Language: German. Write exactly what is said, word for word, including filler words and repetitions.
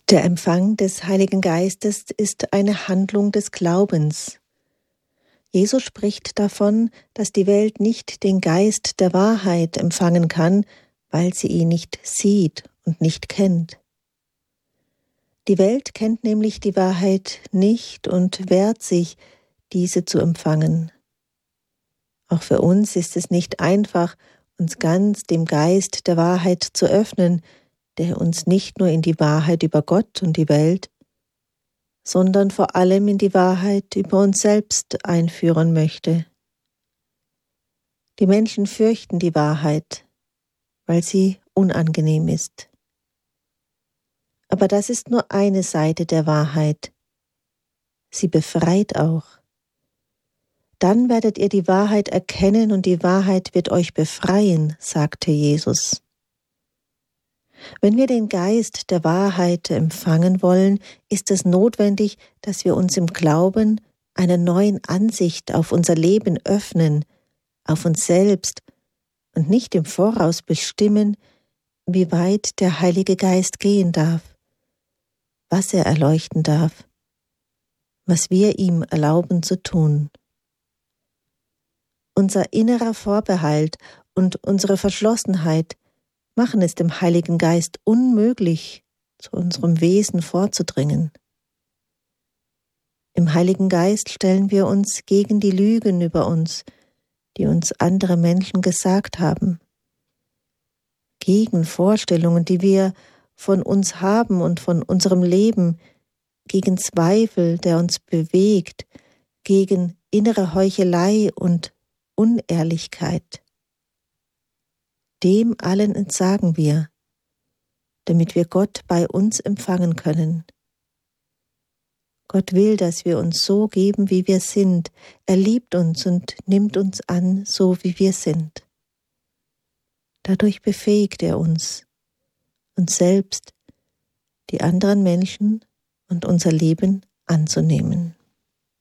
Der Empfang des Heiligen Geistes ist eine Handlung des Glaubens. Jesus spricht davon, dass die Welt nicht den Geist der Wahrheit empfangen kann, weil sie ihn nicht sieht und nicht kennt. Die Welt kennt nämlich die Wahrheit nicht und wehrt sich, diese zu empfangen. Auch für uns ist es nicht einfach, uns ganz dem Geist der Wahrheit zu öffnen, der uns nicht nur in die Wahrheit über Gott und die Welt, sondern vor allem in die Wahrheit über uns selbst einführen möchte. Die Menschen fürchten die Wahrheit, weil sie unangenehm ist. Aber das ist nur eine Seite der Wahrheit. Sie befreit auch. Dann werdet ihr die Wahrheit erkennen und die Wahrheit wird euch befreien, sagte Jesus. Wenn wir den Geist der Wahrheit empfangen wollen, ist es notwendig, dass wir uns im Glauben einer neuen Ansicht auf unser Leben öffnen, auf uns selbst und nicht im Voraus bestimmen, wie weit der Heilige Geist gehen darf, was er erleuchten darf, was wir ihm erlauben zu tun. Unser innerer Vorbehalt und unsere Verschlossenheit machen es dem Heiligen Geist unmöglich, zu unserem Wesen vorzudringen. Im Heiligen Geist stellen wir uns gegen die Lügen über uns, die uns andere Menschen gesagt haben, gegen Vorstellungen, die wir von uns haben und von unserem Leben, gegen Zweifel, der uns bewegt, gegen innere Heuchelei und Unehrlichkeit. Dem allen entsagen wir, damit wir Gott bei uns empfangen können. Gott will, dass wir uns so geben, wie wir sind. Er liebt uns und nimmt uns an, so wie wir sind. Dadurch befähigt er uns, uns selbst, die anderen Menschen und unser Leben anzunehmen.